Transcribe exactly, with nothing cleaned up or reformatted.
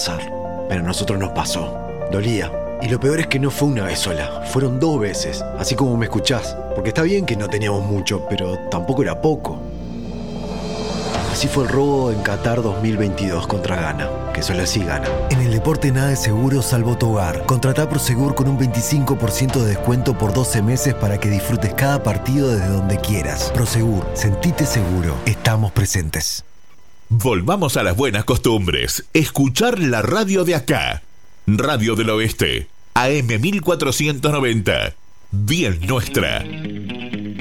pasar. Pero a nosotros nos pasó. Dolía. Y lo peor es que no fue una vez sola, fueron dos veces, así como me escuchás. Porque está bien que no teníamos mucho, pero tampoco era poco. Así fue el robo en Qatar dos mil veintidós contra Ghana, que solo así gana. En el deporte nada es seguro salvo tu hogar. Contratá Prosegur con un veinticinco por ciento de descuento por doce meses para que disfrutes cada partido desde donde quieras. Prosegur, sentite seguro. Estamos presentes. Volvamos a las buenas costumbres. Escuchar la radio de acá. Radio del Oeste, A M mil cuatrocientos noventa. Bien nuestra.